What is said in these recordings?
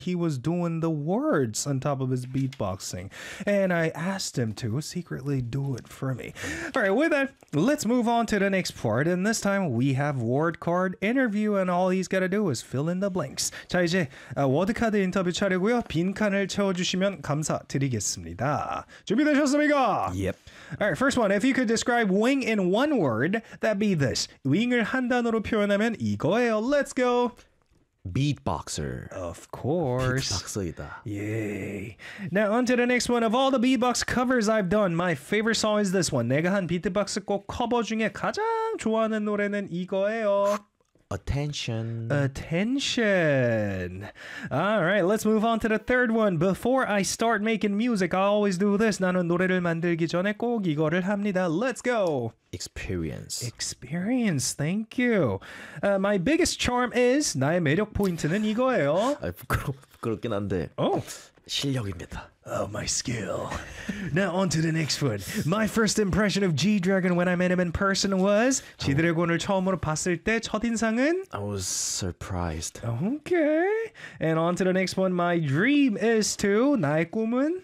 he was doing the words on top of his beatboxing. And I asked him to secretly do it for me. All right, with that, let's move on to the next part. And this time we have word card interview, and all he's got to do is fill in the blanks. 자, 이제 워드카드 인터뷰 차례고요. 빈칸을 채워주시면 감사드리겠습니다. 준비되셨습니까? Yep. All right, first one. If you could describe wing in one word, that'd be this. 윙을 한 단어로 표현하면 이거예요. Let's go. Beatboxer. Of course. beatboxer이다. Yay. Now on to the next one. Of all the beatbox covers I've done, my favorite song is this one. 내가 한 비트박스 곡 커버 중에 가장 좋아하는 노래는 이거예요. Attention. Attention. All right, let's move on to the third one. Before I start making music, I always do this. 나는 노래를 만들기 전에 꼭 이거를 합니다. Let's go. Experience. Experience. Thank you. My biggest charm is 나의 매력 포인트는 이거예요. 부끄럽긴 한데 Oh. 실력입니다. Oh, my skill. Now on to the next one. My first impression of G-Dragon when I met him in person was G-Dragon을 처음으로 봤을 때 첫인상은 I was surprised. Okay. And on to the next one. My dream is to 나의 꿈은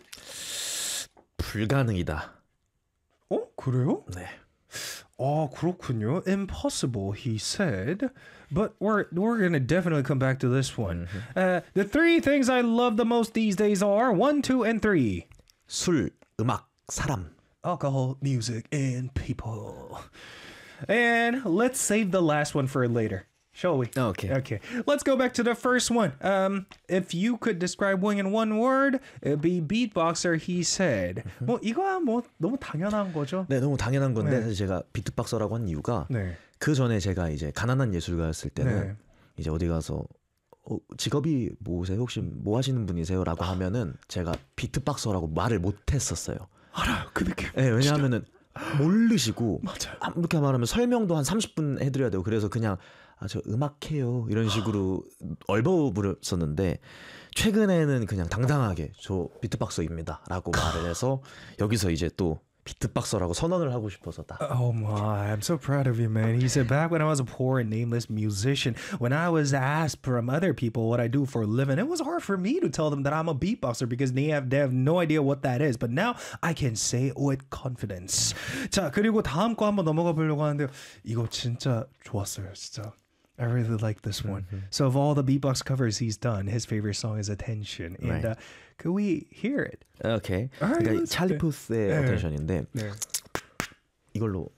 불가능이다. 그래요? 네. 그렇군요. Impossible, he said. But we're gonna definitely come back to this one. The three things I love the most these days are 1, 2, and 3. 술, 음악, 사람. Alcohol, music, and people. And let's save the last one for later. Shall we? Okay. Let's go back to the first one. If you could describe Wing in one word, it'd be beatboxer, he said. 이거야 너무 당연한 거죠? 네, 너무 당연한 건데 네. 사실 제가 비트박서라고 한 이유가 네. 그 전에 제가 이제 가난한 예술가였을 때는 네. 이제 어디 가서 직업이 뭐세요? 혹시 뭐 하시는 분이세요? 라고 하면은 제가 비트박서라고 말을 못 했었어요. 알아요. 그 느낌. 네, 왜냐하면은 모르시고 맞아요. 이렇게 말하면 설명도 한 30분 해드려야 되고 그래서 그냥 저 음악해요 이런 식으로 얼버무렸었는데 최근에는 그냥 당당하게 저 비트박서입니다 라고 말을 해서 여기서 이제 또 비트박서라고 선언을 하고 싶어서 다. Oh my, I'm so proud of you, man. He said, back when I was a poor and nameless musician, when I was asked from other people what I do for a living, it was hard for me to tell them that I'm a beatboxer because they have no idea what that is. But now I can say it with confidence. 자, 그리고 다음 거 한번 넘어가 보려고 하는데요. 이거 진짜 좋았어요, 진짜. I really like this one. So of all the beatbox covers he's done, his favorite song is Attention. And Right. could we hear it? 오케이. Alright, 그러니까 let's 찰리 do it. 푸스의 네. 어텐션인데 네. 이걸로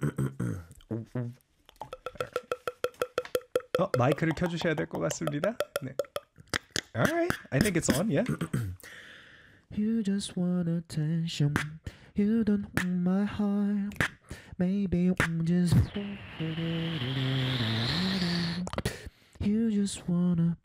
마이크를 켜주셔야 될 것 같습니다. 네. Alright, I think it's on, yeah. You just want attention. You don't want my heart. Maybe you just You just wanna